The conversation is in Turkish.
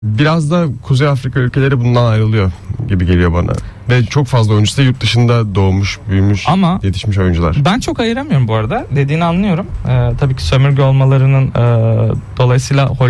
Biraz da Kuzey Afrika ülkeleri bundan ayrılıyor gibi geliyor bana. Ve çok fazla oyuncusu da yurt dışında doğmuş, büyümüş, ama yetişmiş oyuncular. Ben çok ayıramıyorum bu arada. Dediğini anlıyorum. Tabii ki sömürge olmalarının dolayısıyla